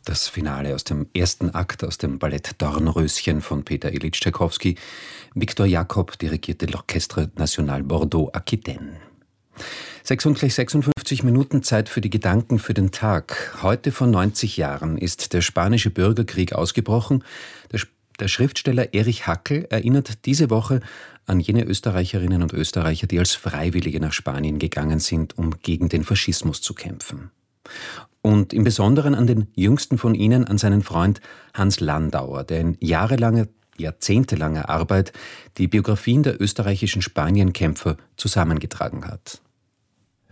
Das Finale aus dem ersten Akt aus dem Ballett Dornröschen von Peter Ilyich Tschaikowski. Victor Jacob dirigierte l'Orchestre National Bordeaux-Aquitaine. 56 Minuten Zeit für die Gedanken für den Tag. Heute vor 90 Jahren ist der spanische Bürgerkrieg ausgebrochen. Der Schriftsteller Erich Hackel erinnert diese Woche an jene Österreicherinnen und Österreicher, die als Freiwillige nach Spanien gegangen sind, um gegen den Faschismus zu kämpfen. Und im Besonderen an den jüngsten von ihnen, an seinen Freund Hans Landauer, der in jahrzehntelanger Arbeit die Biografien der österreichischen Spanienkämpfer zusammengetragen hat.